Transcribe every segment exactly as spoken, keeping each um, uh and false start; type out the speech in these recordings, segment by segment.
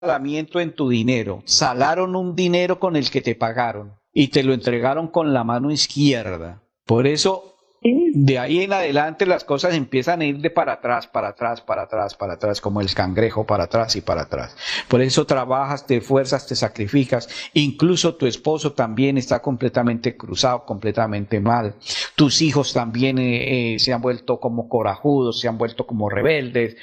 salamiento en tu dinero. Salaron un dinero con el que te pagaron y te lo entregaron con la mano izquierda. Por eso, Sí, de ahí en adelante las cosas empiezan a ir de para atrás, para atrás, para atrás, para atrás, como el cangrejo, para atrás y para atrás. Por eso trabajas, te esfuerzas, te sacrificas. Incluso tu esposo también está completamente cruzado, completamente mal. Tus hijos también eh, eh, se han vuelto como corajudos, se han vuelto como rebeldes.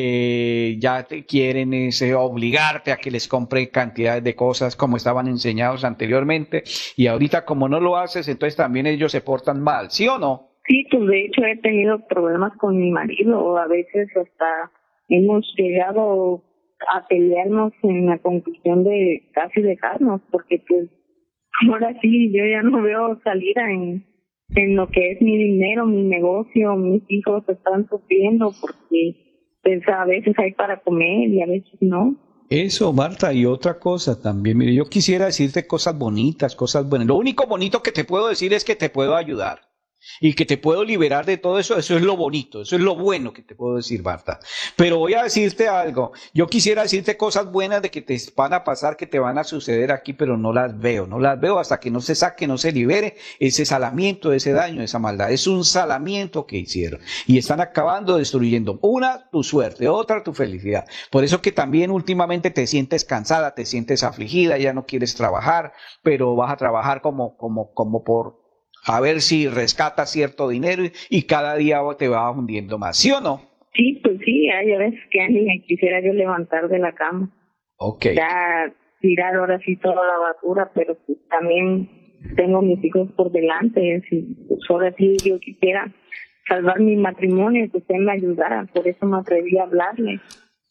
Eh, ya te quieren es, eh, obligarte a que les compre cantidades de cosas como estaban enseñados anteriormente. Y ahorita como no lo haces, entonces también ellos se portan mal, ¿sí o no? sí, pues de hecho he tenido problemas con mi marido, a veces hasta hemos llegado a pelearnos en la conclusión de casi dejarnos, porque pues ahora sí yo ya no veo salida en, en lo que es mi dinero, mi negocio, mis hijos están sufriendo porque pues a veces hay para comer y a veces no. Eso, Marta, y otra cosa también. Mire, yo quisiera decirte cosas bonitas, cosas buenas. Lo único bonito que te puedo decir es que te puedo ayudar y que te puedo liberar de todo eso. Eso es lo bonito, eso es lo bueno que te puedo decir, Marta. Pero voy a decirte algo. Yo quisiera decirte cosas buenas de que te van a pasar, que te van a suceder aquí, pero no las veo. No las veo hasta que no se saque, no se libere ese salamiento, ese daño, esa maldad. Es un salamiento que hicieron y están acabando destruyendo. Una, tu suerte, otra, tu felicidad. Por eso que también últimamente te sientes cansada, te sientes afligida, ya no quieres trabajar, pero vas a trabajar como, como, como por a ver si rescatas cierto dinero y, y cada día te vas hundiendo más, ¿sí o no? Sí, pues sí, hay a veces que ni me quisiera yo levantar de la cama, Ok. ya tirar ahora sí toda la basura, pero pues también tengo mis hijos por delante, si pues ahora sí yo quisiera salvar mi matrimonio, que usted me ayudara, por eso me atreví a hablarle.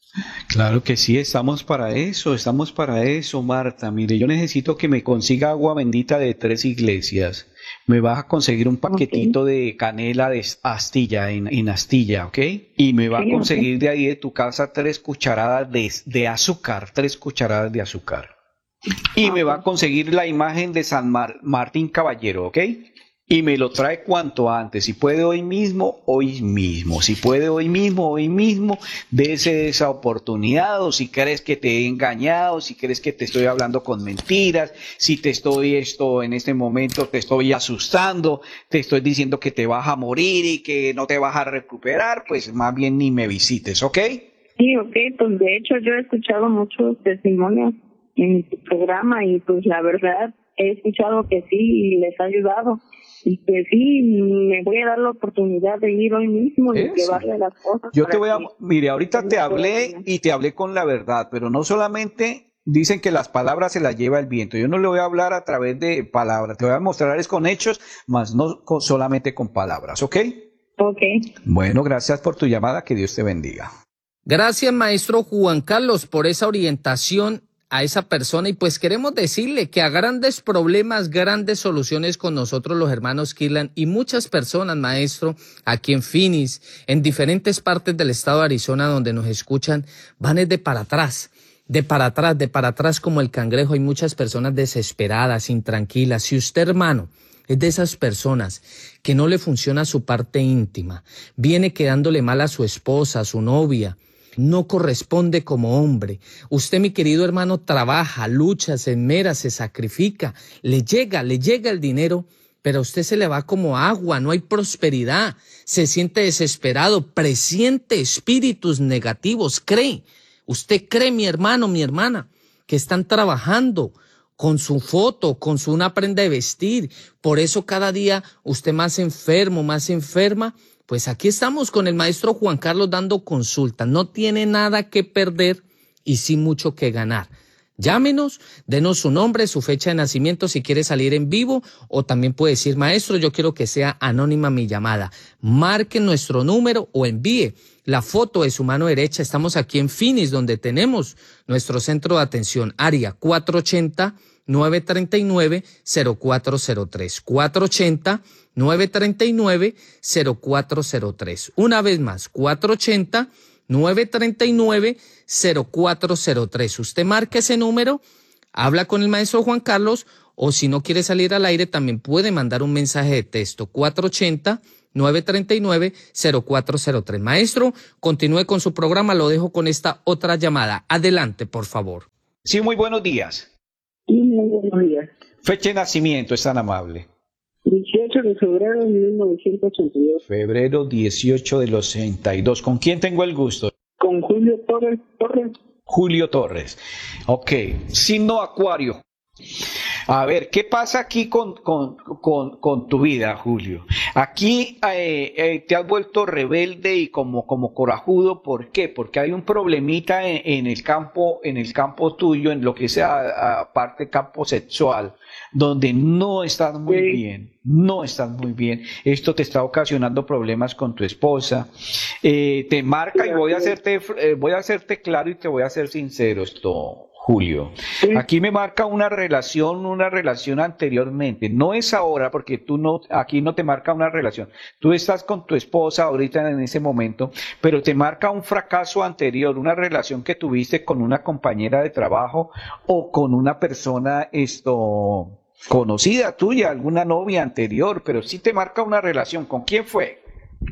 Claro que sí, estamos para eso, estamos para eso, Marta. Mire, yo necesito que me consiga agua bendita de tres iglesias. Me vas a conseguir un Okay. paquetito de canela de astilla, en, en astilla, ¿ok? Y me va a Sí, okay. conseguir de ahí de tu casa tres cucharadas de, de azúcar, tres cucharadas de azúcar. Y me va a Okay. conseguir la imagen de San Mar- Martín Caballero, ¿ok? Y me lo trae cuanto antes. Si puede hoy mismo, hoy mismo. Si puede hoy mismo, hoy mismo, dese esa oportunidad. O si crees que te he engañado, si crees que te estoy hablando con mentiras, si te estoy esto en este momento, te estoy asustando, te estoy diciendo que te vas a morir y que no te vas a recuperar, pues más bien ni me visites, ¿ok? Sí, okay, pues de hecho yo he escuchado muchos testimonios en tu programa y pues la verdad he escuchado que sí y les ha ayudado. Y que sí, me voy a dar la oportunidad de ir hoy mismo y Eso. llevarle las cosas Yo te para voy a, que mire, él ahorita te me pueda hablé ayudar. y te hablé con la verdad, pero no solamente dicen que las palabras se las lleva el viento. Yo no le voy a hablar a través de palabras, te voy a mostrar es con hechos, más no con- solamente con palabras, ¿ok? Okay. Bueno, gracias por tu llamada, que Dios te bendiga. Gracias, maestro Juan Carlos, por esa orientación a esa persona y pues queremos decirle que a grandes problemas, grandes soluciones con nosotros los hermanos Kirlan y muchas personas, maestro, aquí en Phoenix, en diferentes partes del estado de Arizona donde nos escuchan, van es de para atrás. De para atrás, de para atrás como el cangrejo. Hay muchas personas desesperadas, intranquilas. Si usted, hermano, es de esas personas que no le funciona su parte íntima, viene quedándole mal a su esposa, a su novia, no corresponde como hombre. Usted, mi querido hermano, trabaja, lucha, se esmera, se sacrifica, le llega, le llega el dinero, pero a usted se le va como agua, no hay prosperidad, se siente desesperado, presiente espíritus negativos, cree. Usted cree, mi hermano, mi hermana, que están trabajando con su foto, con su una prenda de vestir. Por eso cada día usted más enfermo, más enferma. Pues aquí estamos con el maestro Juan Carlos dando consulta. No tiene nada que perder y sí mucho que ganar. Llámenos, denos su nombre, su fecha de nacimiento si quiere salir en vivo o también puede decir, maestro, yo quiero que sea anónima mi llamada. Marque nuestro número o envíe la foto de su mano derecha. Estamos aquí en Phoenix, donde tenemos nuestro centro de atención, área cuatro ochenta, nueve treinta y nueve, cero cuatro cero tres. cuatro ochenta, nueve treinta y nueve, cero cuatro cero tres. Una vez más, cuatro ochenta, nueve treinta y nueve, cero cuatro cero tres. Usted marca ese número, habla con el maestro Juan Carlos o si no quiere salir al aire también puede mandar un mensaje de texto cuatro ochenta, nueve tres nueve, cero cuatro cero tres. Maestro, continúe con su programa, lo dejo con esta otra llamada. Adelante, por favor. Sí, muy buenos días. Sí, muy buenos días. Fecha de nacimiento, es tan amable. dieciocho de febrero de mil novecientos ochenta y dos. Febrero dieciocho del ochenta y dos. ¿Con quién tengo el gusto? Con Julio Torres Torres. Julio Torres. Ok, signo Acuario. A ver, ¿qué pasa aquí con, con, con, con tu vida, Julio? Aquí eh, eh, te has vuelto rebelde y como, como corajudo. ¿Por qué? Porque hay un problemita en, en el campo, en el campo tuyo, en lo que sea aparte campo sexual, donde no estás muy Sí. bien, no estás muy bien. Esto te está ocasionando problemas con tu esposa. Eh, te marca y voy a hacerte, eh, voy a hacerte claro y te voy a ser sincero esto. Julio, Sí. aquí me marca una relación, una relación anteriormente, no es ahora porque tú no, aquí no te marca una relación, tú estás con tu esposa ahorita en ese momento, pero te marca un fracaso anterior, una relación que tuviste con una compañera de trabajo o con una persona esto conocida tuya, alguna novia anterior, pero sí te marca una relación. ¿Con quién fue?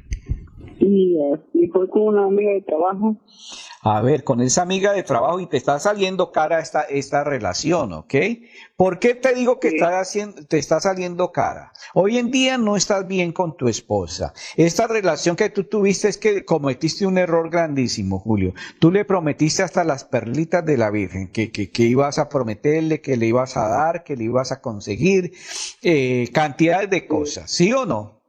Y, eh, y fue con una amiga de trabajo. A ver, con esa amiga de trabajo y te está saliendo cara esta, esta relación, ¿ok? ¿Por qué te digo que Sí. está haciendo, te está saliendo cara? Hoy en día no estás bien con tu esposa. Esta relación que tú tuviste es que cometiste un error grandísimo, Julio. Tú le prometiste hasta las perlitas de la Virgen, que, que, que ibas a prometerle, que le ibas a dar, que le ibas a conseguir, eh, cantidades de cosas, ¿sí o no?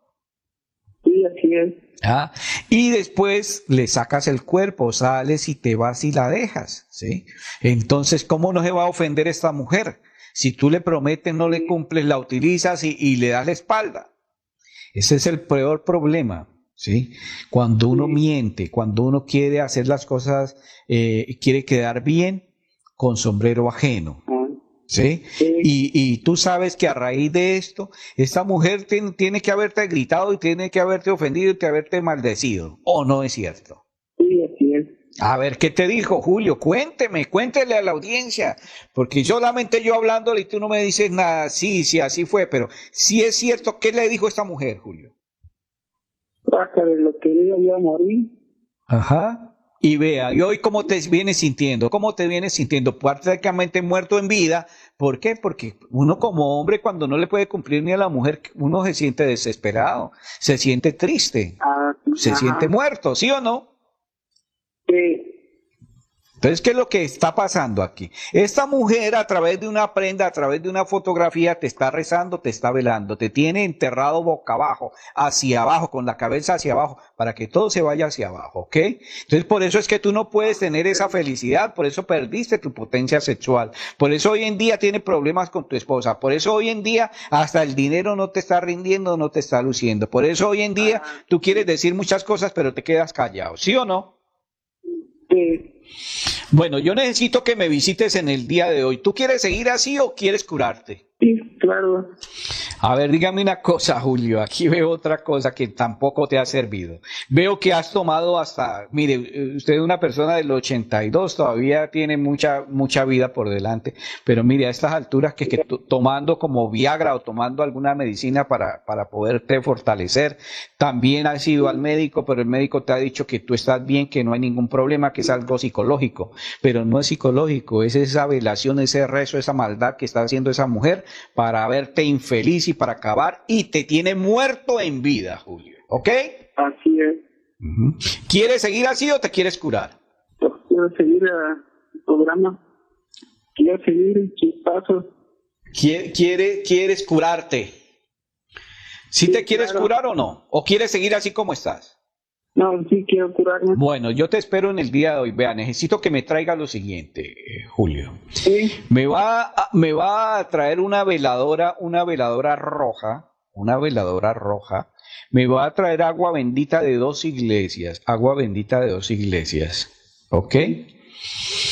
Sí, así es. ¿Ah? Y después le sacas el cuerpo, sales y te vas y la dejas, ¿sí? Entonces, ¿cómo no se va a ofender esta mujer? Si tú le prometes, no le cumples, la utilizas y, y le das la espalda. Ese es el peor problema, ¿sí? Cuando uno Sí. miente, cuando uno quiere hacer las cosas, eh, quiere quedar bien con sombrero ajeno. Ah, ¿Sí? sí. Y, y tú sabes que a raíz de esto, esta mujer tiene, tiene que haberte gritado y tiene que haberte ofendido y que haberte maldecido. ¿O no es cierto? Sí, así es. A ver, ¿qué te dijo, Julio? Cuénteme, cuéntele a la audiencia, porque solamente yo hablándole y tú no me dices nada. Sí, sí, así fue, pero si es cierto, ¿qué le dijo esta mujer, Julio? Hasta de lo que yo iba a morir. Ajá. Y vea, ¿y hoy cómo te vienes sintiendo? ¿Cómo te vienes sintiendo? Prácticamente muerto en vida. ¿Por qué? Porque uno como hombre cuando no le puede cumplir ni a la mujer, uno se siente desesperado, se siente triste, Ah, se ajá. siente muerto, ¿sí o no? Sí. Entonces, ¿qué es lo que está pasando aquí? Esta mujer a través de una prenda, a través de una fotografía, te está rezando, te está velando, te tiene enterrado boca abajo, hacia abajo, con la cabeza hacia abajo, para que todo se vaya hacia abajo, ¿ok? Entonces, por eso es que tú no puedes tener esa felicidad, por eso perdiste tu potencia sexual, por eso hoy en día tienes problemas con tu esposa, por eso hoy en día hasta el dinero no te está rindiendo, no te está luciendo, por eso hoy en día tú quieres decir muchas cosas, pero te quedas callado, ¿sí o no? Sí. Bueno, yo necesito que me visites en el día de hoy. ¿Tú quieres seguir así o quieres curarte? Sí, claro. A ver, dígame una cosa, Julio. Aquí veo otra cosa que tampoco te ha servido. Veo que has tomado hasta, mire, usted es una persona del ochenta y dos, todavía tiene mucha mucha vida por delante, pero mire, a estas alturas que, que to- tomando como Viagra o tomando alguna medicina para, para poderte fortalecer, también has ido al médico, pero el médico te ha dicho que tú estás bien, que no hay ningún problema, que es algo psicológico, pero no es psicológico, es esa velación, ese rezo, esa maldad que está haciendo esa mujer para verte infeliz y para acabar, y te tiene muerto en vida, Julio, ¿ok? Así es. Ujú. ¿Quieres seguir así o te quieres curar? Yo quiero seguir ah, el programa. Quiero seguir sus pasos. ¿Quiere, quiere, ¿Quieres curarte? ¿Sí Sí, te quieres claro. curar o no? ¿O quieres seguir así como estás? No, sí quiero curarme. Bueno, yo te espero en el día de hoy. Vea, necesito que me traiga lo siguiente, eh, Julio. Sí. Me va, a, me va a traer una veladora, una veladora roja, una veladora roja. Me va a traer agua bendita de dos iglesias, agua bendita de dos iglesias, ¿ok?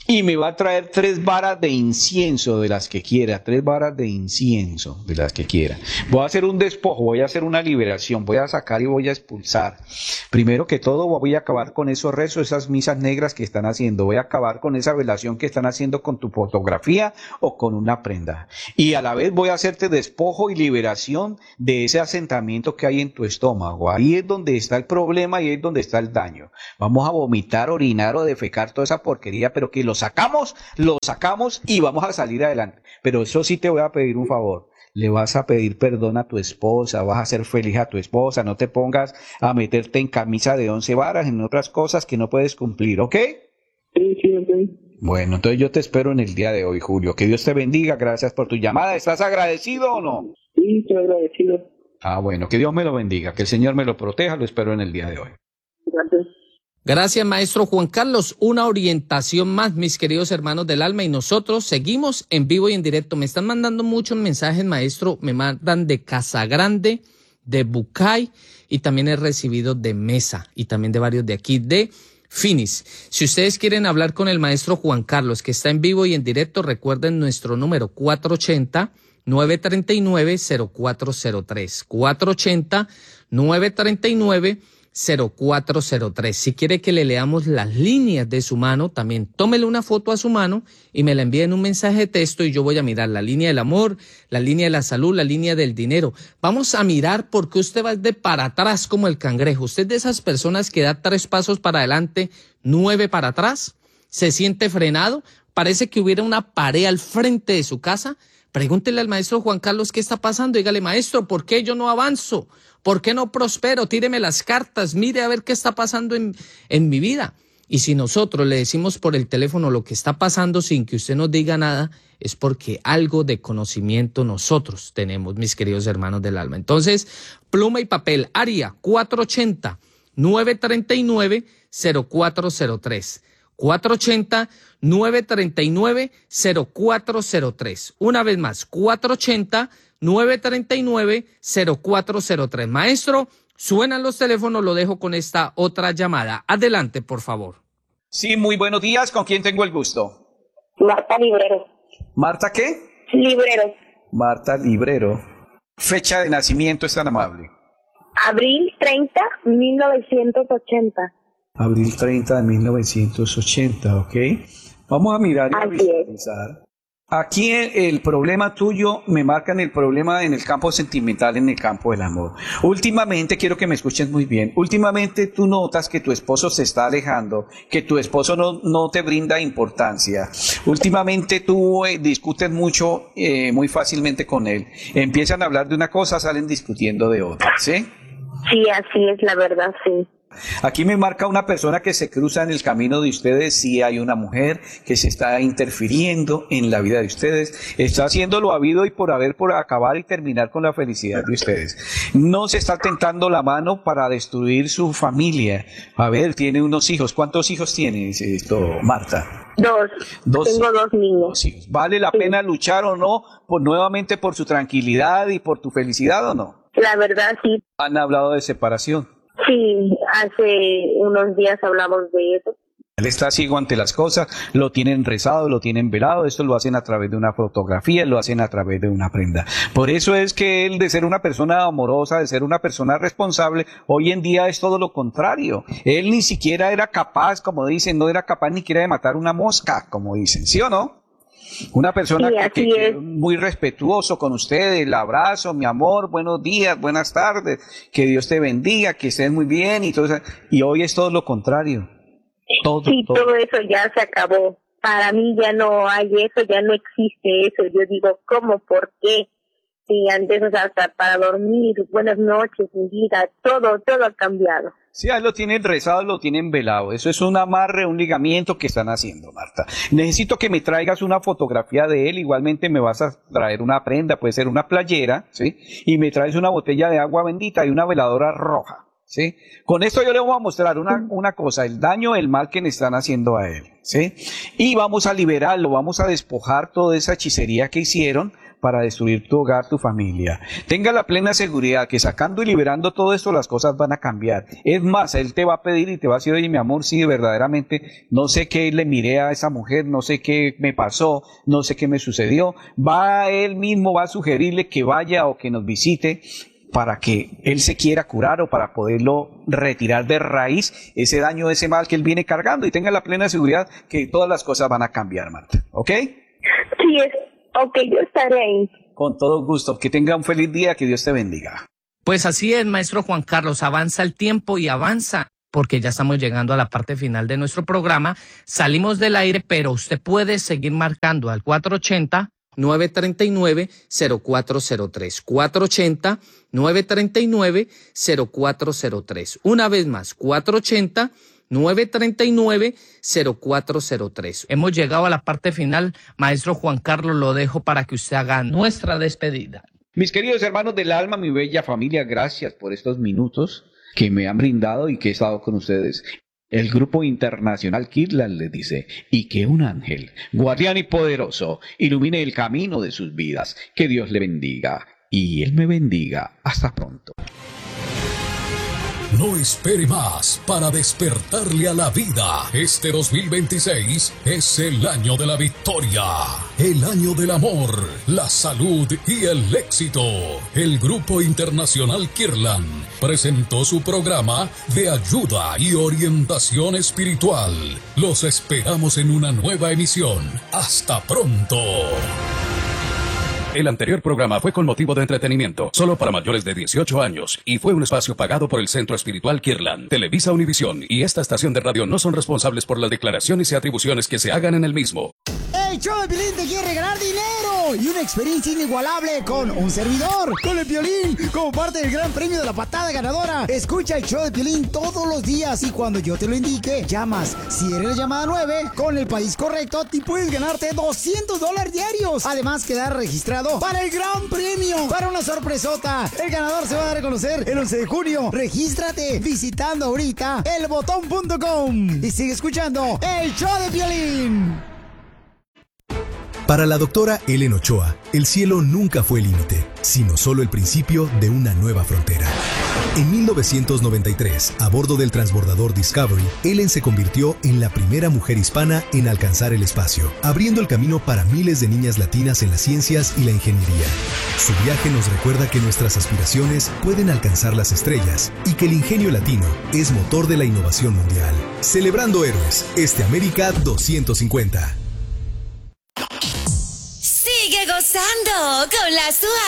y me va a traer tres varas de incienso de las que quiera, tres varas de incienso de las que quiera. Voy a hacer un despojo, voy a hacer una liberación, voy a sacar y voy a expulsar. Primero que todo voy a acabar con esos rezos, esas misas negras que están haciendo, voy a acabar con esa velación que están haciendo con tu fotografía o con una prenda. Y a la vez voy a hacerte despojo y liberación de ese asentamiento que hay en tu estómago. Ahí es donde está el problema y ahí es donde está el daño. Vamos a vomitar, orinar o defecar toda esa porquería, pero que los sacamos, lo sacamos y vamos a salir adelante. Pero eso sí te voy a pedir un favor. Le vas a pedir perdón a tu esposa, vas a ser feliz a tu esposa, no te pongas a meterte en camisa de once varas, en otras cosas que no puedes cumplir, ¿ok? Sí, sí, ok. Bueno, entonces yo te espero en el día de hoy, Julio. Que Dios te bendiga, gracias por tu llamada. ¿Estás agradecido o no? Sí, estoy agradecido. Ah, bueno, que Dios me lo bendiga, que el Señor me lo proteja, lo espero en el día de hoy. Gracias. Gracias, maestro Juan Carlos. Una orientación más, mis queridos hermanos del alma, y nosotros seguimos en vivo y en directo. Me están mandando muchos mensajes, maestro. Me mandan de Casagrande, de Bucay, y también he recibido de Mesa, y también de varios de aquí, de Finis. Si ustedes quieren hablar con el maestro Juan Carlos, que está en vivo y en directo, recuerden nuestro número cuatro ochenta, nueve treinta y nueve, cero cuatro cero tres. cuatro ochenta, nueve treinta y nueve, cero cuatro cero tres. Si quiere que le leamos las líneas de su mano, también tómele una foto a su mano y me la envíe en un mensaje de texto y yo voy a mirar la línea del amor, la línea de la salud, la línea del dinero. Vamos a mirar por qué usted va de para atrás como el cangrejo. Usted de esas personas que da tres pasos para adelante, nueve para atrás, se siente frenado, parece que hubiera una pared al frente de su casa. Pregúntele al maestro Juan Carlos qué está pasando. Dígale, maestro, ¿por qué yo no avanzo? ¿Por qué no prospero? Tíreme las cartas, mire a ver qué está pasando en, en mi vida. Y si nosotros le decimos por el teléfono lo que está pasando sin que usted nos diga nada, es porque algo de conocimiento nosotros tenemos, mis queridos hermanos del alma. Entonces, pluma y papel, área cuatro ochenta, nueve treinta y nueve, cero cuatro cero tres. cuatro ochenta, nueve treinta y nueve, cero cuatro cero tres. Una vez más, cuatro ochenta, nueve treinta y nueve, cero cuatro cero tres. Maestro, suenan los teléfonos, lo dejo con esta otra llamada. Adelante, por favor. Sí, muy buenos días. ¿Con quién tengo el gusto? Marta Librero. ¿Marta qué? Librero. Marta Librero. Fecha de nacimiento, es tan amable. Abril treinta, mil novecientos ochenta. Abril treinta de mil novecientos ochenta, ¿ok? Vamos a mirar y a Así es. visualizar. Aquí el, el problema tuyo me marcan el problema en el campo sentimental, en el campo del amor. Últimamente, quiero que me escuches muy bien, últimamente tú notas que tu esposo se está alejando, que tu esposo no, no te brinda importancia. Últimamente tú eh, discutes mucho, eh, muy fácilmente con él. Empiezan a hablar de una cosa, salen discutiendo de otra, ¿sí? Sí, así es, la verdad, sí. Aquí me marca una persona que se cruza en el camino de ustedes. Sí, hay una mujer que se está interfiriendo en la vida de ustedes, está haciendo lo habido y por haber, por acabar y terminar con la felicidad de ustedes. No se está tentando la mano para destruir su familia. A ver, tiene unos hijos. ¿Cuántos hijos tienes esto, Marta? Dos. Dos. Tengo dos niños. Dos hijos. ¿Vale la pena luchar o no por nuevamente por su tranquilidad y por tu felicidad o no? La verdad, sí. Han hablado de separación. Sí, hace unos días hablamos de eso. Él está ciego ante las cosas, lo tienen rezado, lo tienen velado, esto lo hacen a través de una fotografía, lo hacen a través de una prenda. Por eso es que él, de ser una persona amorosa, de ser una persona responsable, hoy en día es todo lo contrario. Él ni siquiera era capaz, como dicen, no era capaz ni siquiera de matar una mosca, como dicen, ¿sí o no? Una persona sí, que, que, que muy respetuoso con usted, el abrazo, mi amor, buenos días, buenas tardes, que Dios te bendiga, que estés muy bien y todo eso. Y hoy es todo lo contrario. Todo, sí, todo. todo eso ya se acabó. Para mí ya no hay eso, ya no existe eso. Yo digo, ¿cómo? ¿Por qué? Sí, antes, o sea, hasta para dormir, buenas noches, mi vida, todo, todo ha cambiado. Sí, ahí lo tienen rezado, lo tienen velado. Eso es un amarre, un ligamiento que están haciendo, Marta. Necesito que me traigas una fotografía de él. Igualmente me vas a traer una prenda, puede ser una playera, ¿sí? Y me traes una botella de agua bendita y una veladora roja, ¿sí? Con esto yo le voy a mostrar una, una cosa, el daño, el mal que le están haciendo a él, ¿sí? Y vamos a liberarlo, vamos a despojar toda esa hechicería que hicieron para destruir tu hogar, tu familia. Tenga la plena seguridad que sacando y liberando todo esto las cosas van a cambiar. Es más, él te va a pedir y te va a decir, oye, mi amor, sí, verdaderamente no sé qué le miré a esa mujer, no sé qué me pasó, no sé qué me sucedió. Va él mismo, va a sugerirle que vaya o que nos visite para que él se quiera curar o para poderlo retirar de raíz ese daño, ese mal que él viene cargando, y tenga la plena seguridad que todas las cosas van a cambiar, Marta. ¿Ok? Sí, es, ok, yo estaré ahí. Con todo gusto. Que tenga un feliz día, que Dios te bendiga. Pues así es, maestro Juan Carlos, avanza el tiempo y avanza, porque ya estamos llegando a la parte final de nuestro programa. Salimos del aire, pero usted puede seguir marcando al cuatro ochenta, nueve treinta y nueve, cero cuatro cero tres. cuatro ochenta, nueve treinta y nueve, cero cuatro cero tres. Una vez más, cuatro ochenta, nueve treinta y nueve, cero cuatro cero tres. Hemos llegado a la parte final. Maestro Juan Carlos, lo dejo para que usted haga nuestra despedida. Mis queridos hermanos del alma, mi bella familia, gracias por estos minutos que me han brindado y que he estado con ustedes. El grupo internacional Kirtland les dice, y que un ángel, guardián y poderoso, ilumine el camino de sus vidas. Que Dios le bendiga y Él me bendiga. Hasta pronto. No espere más para despertarle a la vida. Este dos mil veintiséis es el año de la victoria, el año del amor, la salud y el éxito. El Grupo Internacional Kirtland presentó su programa de ayuda y orientación espiritual. Los esperamos en una nueva emisión. Hasta pronto. El anterior programa fue con motivo de entretenimiento, solo para mayores de dieciocho años, y fue un espacio pagado por el Centro Espiritual Kirtland, Televisa Univisión y esta estación de radio no son responsables por las declaraciones y atribuciones que se hagan en el mismo. El show de Piolín te quiere regalar dinero y una experiencia inigualable con un servidor, con el Piolín, como parte del gran premio de la patada ganadora. Escucha el show de Piolín todos los días y cuando yo te lo indique, llamas. Si eres la llamada nueve, con el país correcto, te puedes ganarte doscientos dólares diarios. Además, quedar registrado para el gran premio, para una sorpresota. El ganador se va a dar a conocer el once de junio. Regístrate visitando ahorita el botón punto com y sigue escuchando el show de Piolín. Para la doctora Ellen Ochoa, el cielo nunca fue el límite, sino solo el principio de una nueva frontera. En mil novecientos noventa y tres, a bordo del transbordador Discovery, Ellen se convirtió en la primera mujer hispana en alcanzar el espacio, abriendo el camino para miles de niñas latinas en las ciencias y la ingeniería. Su viaje nos recuerda que nuestras aspiraciones pueden alcanzar las estrellas y que el ingenio latino es motor de la innovación mundial. Celebrando héroes, este América doscientos cincuenta. Sigue gozando con la